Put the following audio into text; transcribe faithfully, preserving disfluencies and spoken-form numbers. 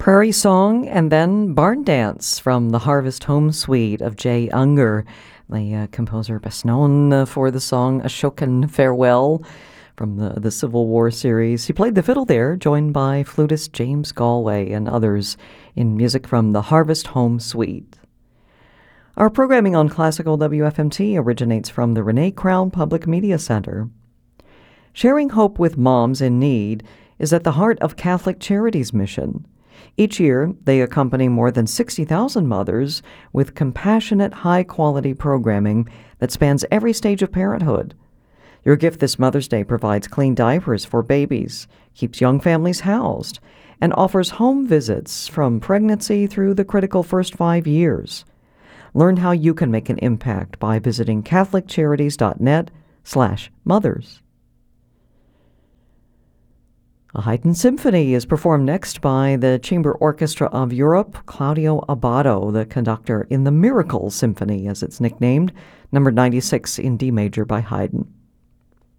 Prairie Song and then Barn Dance from the Harvest Home Suite of Jay Unger, the uh, composer best known uh, for the song Ashokan Farewell from the, the Civil War series. He played the fiddle there, joined by flutist James Galway and others in music from the Harvest Home Suite. Our programming on Classical W F M T originates from the Renee Crown Public Media Center. Sharing hope with moms in need is at the heart of Catholic Charities' mission. Each year, they accompany more than sixty thousand mothers with compassionate, high-quality programming that spans every stage of parenthood. Your gift this Mother's Day provides clean diapers for babies, keeps young families housed, and offers home visits from pregnancy through the critical first five years. Learn how you can make an impact by visiting catholiccharities.net slash mothers. A Haydn symphony is performed next by the Chamber Orchestra of Europe, Claudio Abbado, the conductor in the Miracle Symphony, as it's nicknamed, number ninety-six in D major by Haydn.